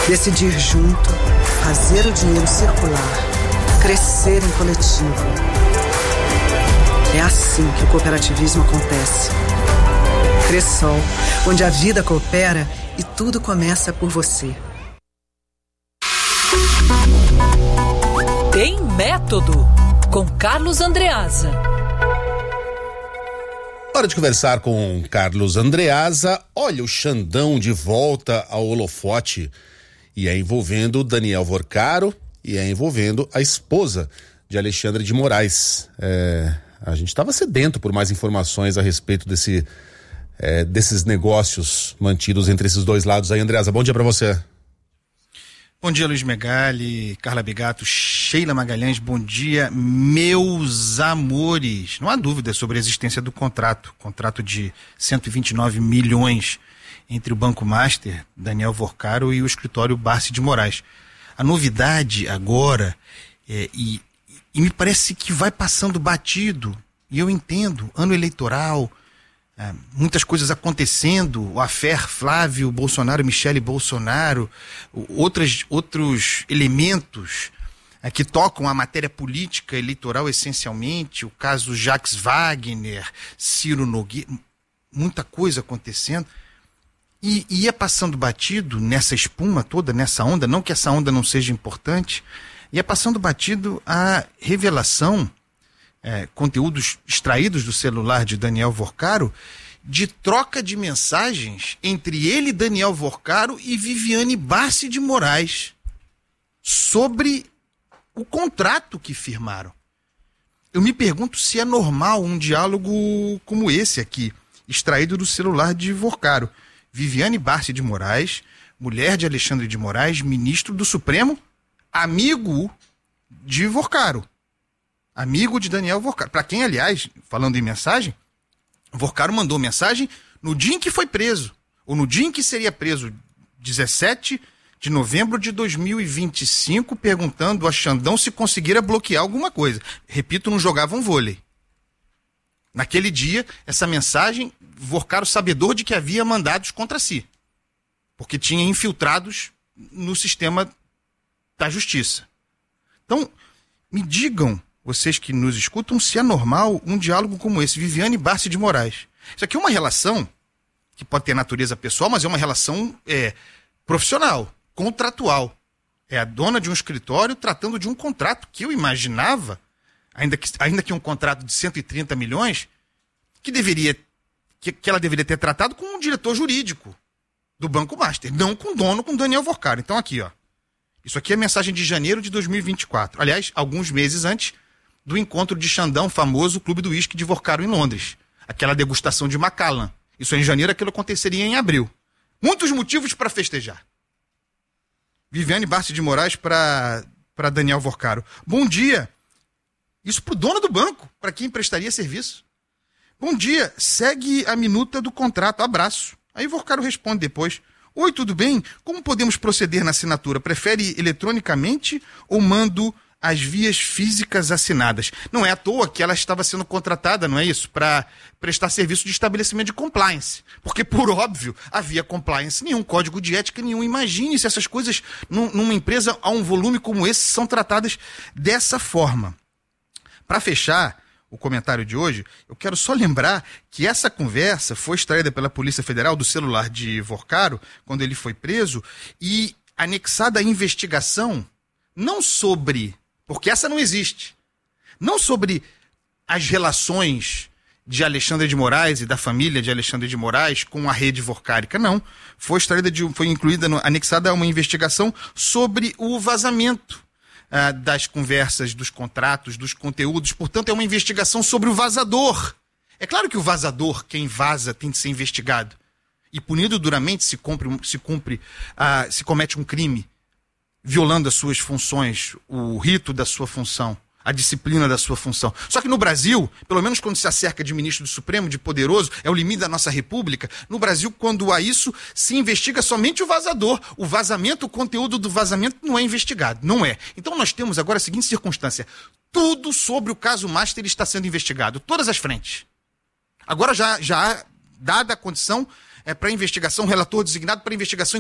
Decidir junto, fazer o dinheiro circular, crescer em coletivo. É assim que o cooperativismo acontece. Cressol, onde a vida coopera e tudo começa por você. Tem Método, com Carlos Andreasa. Hora de conversar com Carlos Andreasa. Olha, o Xandão de volta ao holofote. E é envolvendo Daniel Vorcaro e é envolvendo a esposa de Alexandre de Moraes. A gente estava sedento por mais informações a respeito desses negócios mantidos entre esses dois lados aí. Andreasa, bom dia para você. Bom dia, Luiz Megali, Carla Bigato, Sheila Magalhães, bom dia, meus amores. Não há dúvida sobre a existência do contrato de 129 milhões entre o Banco Master, Daniel Vorcaro, e o escritório Barsi de Moraes. A novidade agora, e me parece que vai passando batido, e eu entendo, ano eleitoral, muitas coisas acontecendo, o affair Flávio Bolsonaro, Michele Bolsonaro, outros elementos que tocam a matéria política eleitoral essencialmente, o caso Jacques Wagner, Ciro Nogueira, muita coisa acontecendo, e ia passando batido nessa espuma toda, nessa onda, não que essa onda não seja importante, ia passando batido a revelação, conteúdos extraídos do celular de Daniel Vorcaro, de troca de mensagens entre ele, Daniel Vorcaro, e Viviane Barsi de Moraes sobre o contrato que firmaram. Eu me pergunto se é normal um diálogo como esse aqui, extraído do celular de Vorcaro. Viviane Barsi de Moraes, mulher de Alexandre de Moraes, ministro do Supremo, amigo de Vorcaro. Amigo de Daniel Vorcaro. Para quem, aliás, falando em mensagem, Vorcaro mandou mensagem no dia em que foi preso, ou no dia em que seria preso, 17 de novembro de 2025, perguntando a Xandão se conseguira bloquear alguma coisa. Repito, não jogavam vôlei. Naquele dia, essa mensagem, Vorcaro sabedor de que havia mandados contra si, porque tinha infiltrados no sistema da justiça. Então, me digam, vocês que nos escutam, se é normal um diálogo como esse, Viviane Barsi de Moraes. Isso aqui é uma relação que pode ter natureza pessoal, mas é uma relação profissional, contratual. É a dona de um escritório tratando de um contrato que eu imaginava, ainda que um contrato de 130 milhões, que ela deveria ter tratado com um diretor jurídico do Banco Master, não com o dono, com Daniel Vorcaro. Então aqui, ó. Isso aqui é mensagem de janeiro de 2024. Aliás, alguns meses antes do encontro de Xandão, famoso Clube do Uísque de Vorcaro em Londres. Aquela degustação de Macallan. Isso é em janeiro, aquilo aconteceria em abril. Muitos motivos para festejar. Viviane Barsi de Moraes para Daniel Vorcaro. Bom dia. Isso para o dono do banco, para quem prestaria serviço. Bom dia, segue a minuta do contrato, abraço. Aí Vorcaro responde depois. Oi, tudo bem? Como podemos proceder na assinatura? Prefere eletronicamente ou mando as vias físicas assinadas? Não é à toa que ela estava sendo contratada, não é isso? Para prestar serviço de estabelecimento de compliance. Porque, por óbvio, havia compliance nenhum, código de ética nenhum. Imagine se essas coisas, numa empresa a um volume como esse, são tratadas dessa forma. Para fechar o comentário de hoje, eu quero só lembrar que essa conversa foi extraída pela Polícia Federal do celular de Vorcaro, quando ele foi preso, e anexada à investigação, não sobre, porque essa não existe, não sobre as relações de Alexandre de Moraes e da família de Alexandre de Moraes com a rede vorcárica, não. Foi incluída, anexada a uma investigação sobre o vazamento das conversas, dos contratos, dos conteúdos. Portanto, é uma investigação sobre o vazador. É claro que o vazador, quem vaza, tem de ser investigado e punido duramente se comete um crime, violando as suas funções, o rito da sua função, a disciplina da sua função. Só que no Brasil, pelo menos quando se acerca de ministro do Supremo, de poderoso, é o limite da nossa república, no Brasil, quando há isso, se investiga somente o vazador. O vazamento, o conteúdo do vazamento não é investigado, não é. Então nós temos agora a seguinte circunstância: tudo sobre o caso Master está sendo investigado, todas as frentes. Agora já há dada a condição para investigação, relator designado para investigação